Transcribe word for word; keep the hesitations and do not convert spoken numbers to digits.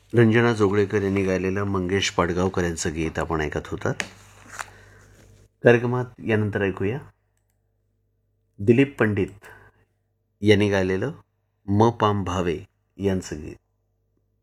रंजना जोगळेकर यांनी गायलेलं मंगेश पाडगावकर यांचं गीत आपण ऐकत होतात. कार्यक्रमात यानंतर ऐकूया दिलीप पंडित यांनी गायलेलं म पाम भावे यांचं गीत.